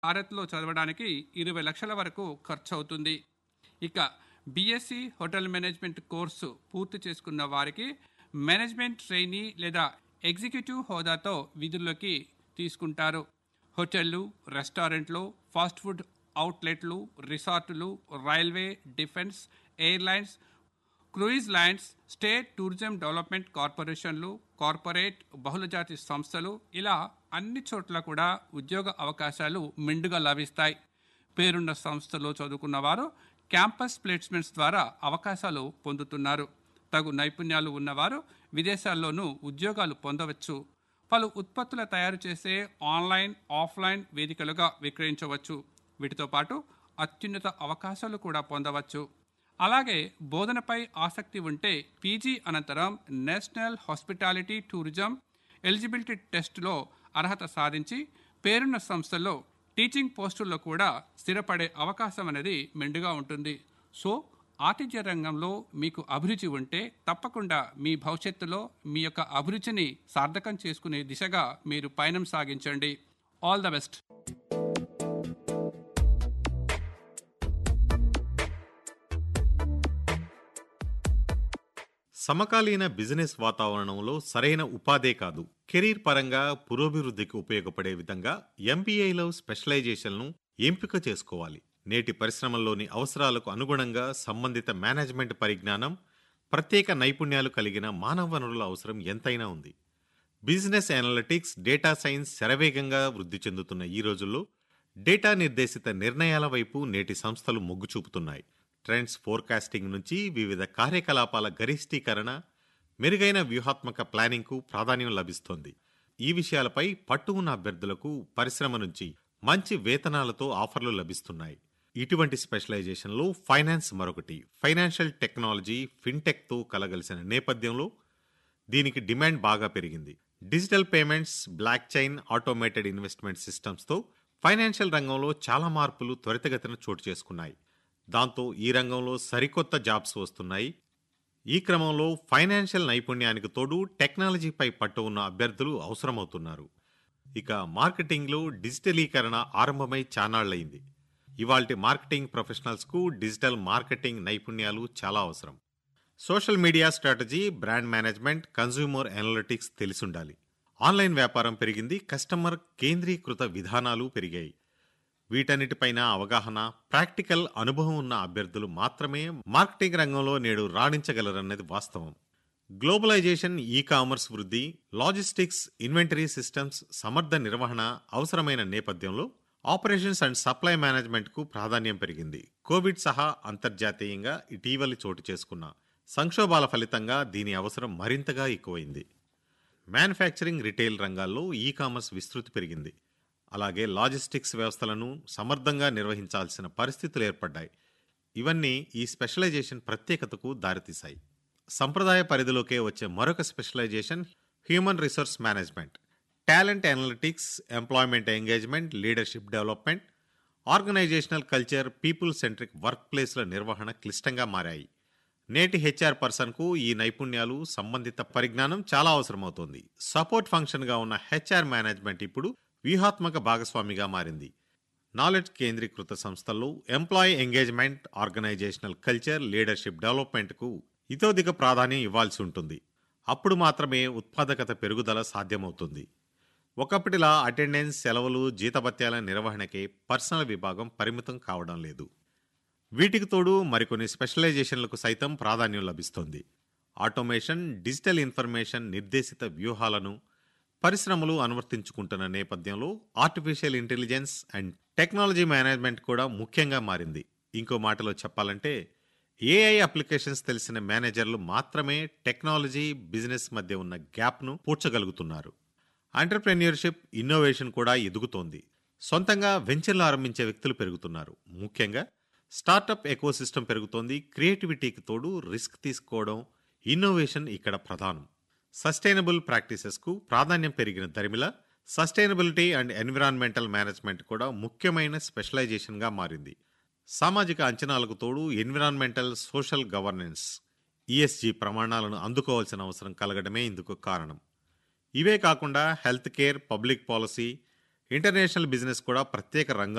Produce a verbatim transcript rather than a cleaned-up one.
భారత్లో చదవడానికి ఇరవై లక్షల వరకు ఖర్చు అవుతుంది. ఇక బీఎస్సీ హోటల్ మేనేజ్మెంట్ కోర్సు పూర్తి చేసుకున్న వారికి మేనేజ్మెంట్ ట్రైనీ లేదా ఎగ్జిక్యూటివ్ హోదాతో విధుల్లోకి తీసుకుంటారు. హోటళ్లు, రెస్టారెంట్లు, fast food అవుట్లెట్లు, రిసార్టులు, railway, defence, airlines, cruise lines, state tourism development కార్పొరేషన్లు, కార్పొరేట్ బహుళజాతి సంస్థలు, ఇలా అన్ని చోట్ల కూడా ఉద్యోగ అవకాశాలు మెండుగా లభిస్తాయి. పేరున్న సంస్థలో చదువుకున్న వారు క్యాంపస్ ప్లేస్మెంట్స్ ద్వారా అవకాశాలు పొందుతున్నారు. తగు నైపుణ్యాలు ఉన్నవారు విదేశాల్లోనూ ఉద్యోగాలు పొందవచ్చు. పలు ఉత్పత్తుల తయారు చేసే ఆన్లైన్, ఆఫ్లైన్ వేదికలుగా విక్రయించవచ్చు. వీటితో పాటు అత్యున్నత అవకాశాలు కూడా పొందవచ్చు. అలాగే బోధనపై ఆసక్తి ఉంటే పీజీ అనంతరం నేషనల్ హాస్పిటాలిటీ టూరిజం ఎలిజిబిలిటీ టెస్టులో అర్హత సాధించి పేరున్న సంస్థల్లో టీచింగ్ పోస్టుల్లో కూడా స్థిరపడే అవకాశం అనేది మెండుగా ఉంటుంది. సో ఆతిథ్య రంగంలో మీకు అభిరుచి ఉంటే తప్పకుండా మీ భవిష్యత్తులో మీ యొక్క అభిరుచిని సార్థకం చేసుకునే దిశగా మీరు పయనం సాగించండి. All the best. సమకాలీన బిజినెస్ వాతావరణంలో సరైన ఉపాధే కాదు, కెరీర్ పరంగా పురోభివృద్ధికి ఉపయోగపడే విధంగా ఎంబీఏలో స్పెషలైజేషన్ను ఎంపిక చేసుకోవాలి. నేటి పరిశ్రమల్లోని అవసరాలకు అనుగుణంగా సంబంధిత మేనేజ్మెంట్ పరిజ్ఞానం, ప్రత్యేక నైపుణ్యాలు కలిగిన మానవ వనరుల అవసరం ఎంతైనా ఉంది. బిజినెస్ అనలిటిక్స్, డేటా సైన్స్ శరవేగంగా వృద్ధి చెందుతున్న ఈ రోజుల్లో డేటా నిర్దేశిత నిర్ణయాల వైపు నేటి సంస్థలు మొగ్గు చూపుతున్నాయి. ట్రెండ్స్ ఫోర్కాస్టింగ్ నుంచి వివిధ కార్యకలాపాల గరిష్టీకరణ, మెరుగైన వ్యూహాత్మక ప్లానింగ్కు ప్రాధాన్యం లభిస్తోంది. ఈ విషయాలపై పట్టు ఉన్న అభ్యర్థులకు పరిశ్రమ నుంచి మంచి వేతనాలతో ఆఫర్లు లభిస్తున్నాయి. ఇటువంటి స్పెషలైజేషన్లో ఫైనాన్స్ మరొకటి. ఫైనాన్షియల్ టెక్నాలజీ, ఫిన్టెక్తో కలగలిసిన నేపథ్యంలో దీనికి డిమాండ్ బాగా పెరిగింది. Digital payments, block chain, automated investment సిస్టమ్స్తో financial రంగంలో చాలా మార్పులు త్వరితగతిన చోటు చేసుకున్నాయి. దాంతో ఈ రంగంలో సరికొత్త జాబ్స్ వస్తున్నాయి. ఈ క్రమంలో ఫైనాన్షియల్ నైపుణ్యానికి తోడు టెక్నాలజీపై పట్టు ఉన్న అభ్యర్థులు అవసరమవుతున్నారు. ఇక మార్కెటింగ్లో డిజిటలీకరణ ఆరంభమై చానాళ్లయింది. ఇవాల్టి మార్కెటింగ్ ప్రొఫెషనల్స్కు డిజిటల్ మార్కెటింగ్ నైపుణ్యాలు చాలా అవసరం. Social media strategy, brand management, consumer analytics తెలిసుండాలి. ఆన్లైన్ వ్యాపారం పెరిగింది, కస్టమర్ కేంద్రీకృత విధానాలు పెరిగాయి. వీటన్నిటిపైన అవగాహన, ప్రాక్టికల్ అనుభవం ఉన్న అభ్యర్థులు మాత్రమే మార్కెటింగ్ రంగంలో నేడు రాణించగలరన్నది వాస్తవం. గ్లోబలైజేషన్, ఈ కామర్స్ వృద్ధి, లాజిస్టిక్స్, ఇన్వెంటరీ సిస్టమ్స్ సమర్థ నిర్వహణ అవసరమైన నేపథ్యంలో ఆపరేషన్స్ అండ్ సప్లై మేనేజ్మెంట్కు ప్రాధాన్యం పెరిగింది. కోవిడ్ సహా అంతర్జాతీయంగా ఇటీవలి చోటు చేసుకున్న సంక్షోభాల ఫలితంగా దీని అవసరం మరింతగా ఎక్కువైంది. మ్యానుఫ్యాక్చరింగ్, రిటైల్ రంగాల్లో ఈ కామర్స్ విస్తృతి పెరిగింది. అలాగే లాజిస్టిక్స్ వ్యవస్థలను సమర్థంగా నిర్వహించాల్సిన పరిస్థితులు ఏర్పడ్డాయి. ఇవన్నీ ఈ స్పెషలైజేషన్ ప్రత్యేకతకు దారితీశాయి. సంప్రదాయ పరిధిలోకే వచ్చే మరొక specialisation human resource management. Talent analytics, employment engagement, leadership development, organisational culture, people centric work ప్లేస్ల నిర్వహణ క్లిష్టంగా మారాయి. నేటి హెచ్ఆర్ పర్సన్కు ఈ నైపుణ్యాలు, సంబంధిత పరిజ్ఞానం చాలా అవసరమవుతోంది. సపోర్ట్ ఫంక్షన్గా ఉన్న హెచ్ఆర్ మేనేజ్మెంట్ ఇప్పుడు వ్యూహాత్మక భాగస్వామిగా మారింది. నాలెడ్జ్ కేంద్రీకృత సంస్థల్లో employee engagement, organisational culture, leadership డెవలప్మెంట్కు ఇతోధిక ప్రాధాన్యం ఇవ్వాల్సి ఉంటుంది. అప్పుడు మాత్రమే ఉత్పాదకత పెరుగుదల సాధ్యమవుతుంది. ఒకప్పటిలా అటెండెన్స్, సెలవులు, జీతభత్యాల నిర్వహణకే పర్సనల్ విభాగం పరిమితం కావడం లేదు. వీటికి తోడు మరికొన్ని స్పెషలైజేషన్లకు సైతం ప్రాధాన్యం లభిస్తోంది. ఆటోమేషన్, డిజిటల్ ఇన్ఫర్మేషన్ నిర్దేశిత వ్యూహాలను పరిశ్రమలు అనువర్తించుకుంటున్న నేపథ్యంలో artificial intelligence and technology management కూడా ముఖ్యంగా మారింది. ఇంకో మాటలో చెప్పాలంటే ఏఐ అప్లికేషన్స్ తెలిసిన మేనేజర్లు మాత్రమే టెక్నాలజీ, బిజినెస్ మధ్య ఉన్న గ్యాప్ను పూడ్చగలుగుతున్నారు. ఎంటర్‌ప్రెన్యూర్‌షిప్, ఇన్నోవేషన్ కూడా ఎదుగుతోంది. సొంతంగా వెంచర్లు ఆరంభించే వ్యక్తులు పెరుగుతున్నారు. ముఖ్యంగా స్టార్టప్ ఎకోసిస్టమ్ పెరుగుతోంది. క్రియేటివిటీకి తోడు రిస్క్ తీసుకోవడం, ఇన్నోవేషన్ ఇక్కడ ప్రధానం. సస్టైనబుల్ ప్రాక్టీసెస్కు ప్రాధాన్యం పెరిగిన దరిమిలా సస్టైనబిలిటీ అండ్ ఎన్విరాన్మెంటల్ మేనేజ్మెంట్ కూడా ముఖ్యమైన స్పెషలైజేషన్గా మారింది. సామాజిక అంచనాలకు తోడు ఎన్విరాన్మెంటల్, సోషల్ గవర్నెన్స్, ఈఎస్జీ ప్రమాణాలను అందుకోవాల్సిన అవసరం కలగడమే ఇందుకు కారణం. ఇవే కాకుండా health care, public policy, international business కూడా ప్రత్యేక రంగాలు